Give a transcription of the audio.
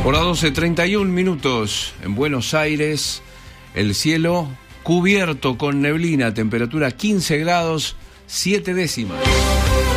Hora 12:31 en Buenos Aires, el cielo cubierto con neblina, temperatura 15 grados, 7 décimas.